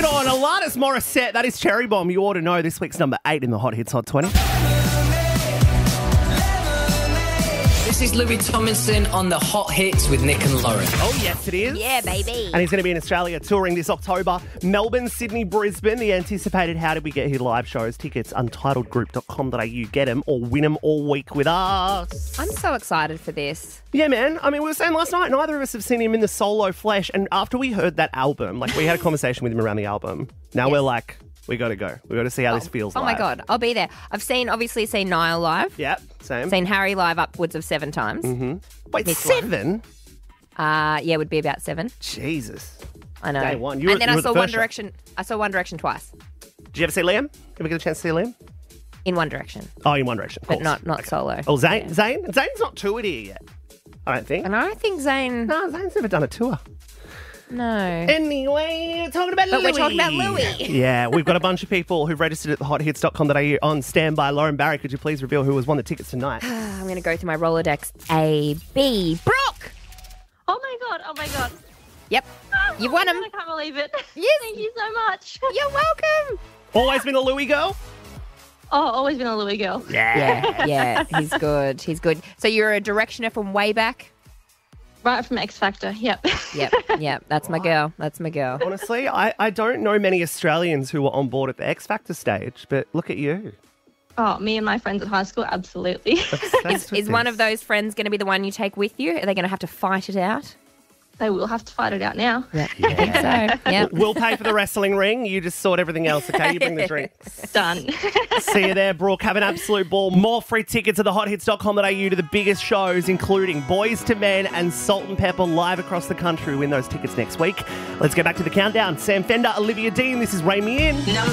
on, Alanis Morissette. That is Cherry Bomb. You ought to know this week's number 8 in the Hot Hits Hot 20. This is Louis Tomlinson on the Hot Hits with Nick and Lauren. Oh, yes, it is. Yeah, baby. And he's going to be in Australia touring this October. Melbourne, Sydney, Brisbane. The anticipated How Did We Get Here live shows. Tickets, untitledgroup.com.au. Get them or win them all week with us. I'm so excited for this. Yeah, man. I mean, we were saying last night, neither of us have seen him in the solo flesh. And after we heard that album, like we had a conversation with him around the album. Now we're like, we got to go. We got to see how this feels Oh live. my God, I'll be there. I've obviously seen Niall live. Yep, same. Seen Harry live upwards of 7 times. Wait, Nick 7? Yeah, it would be about 7. Jesus. I know. Day one. And then I you were saw the One first show. Direction. I saw One Direction twice. Did you ever see Liam? Ever get a chance to see Liam? In One Direction, Oh, in One Direction, of but course. not solo. Oh, Zayn? Yeah. Zayn's not toured here yet, I don't think. And I don't think Zayn. No, Zayn's never done a tour. No. Anyway, talking about But Louis. we're talking about Louis. Yeah, we've got a bunch of people who've registered at thehothits.com.au on standby. Lauren Barry, could you please reveal who has won the tickets tonight? I'm going to go through my Rolodex. A, B, Brooke. Oh my god. Yep. You've won them. I can't believe it. Yes. Thank you so much. You're welcome. Always been a Louis girl? Oh, always been a Louis girl. Yeah. He's good. So you're a Directioner from way back? Right from X Factor. Yep. Yep. That's my girl. Honestly, I don't know many Australians who were on board at the X Factor stage, but look at you. Oh, me and my friends at high school, absolutely. Obsessed with Is one this. of those friends going to be the one you take with you? Are they going to have to fight it out? They will have to fight it out now. Yeah. I think so. Yeah. We'll pay for the wrestling ring. You just sort everything else, okay? You bring the drinks. Done. See you there, Brooke. Have an absolute ball. More free tickets at thehothits.com.au to the biggest shows, including Boys to Men and Salt and Pepper live across the country. Win those tickets next week. Let's get back to the countdown. Sam Fender, Olivia Dean. This is Ray Me In. Number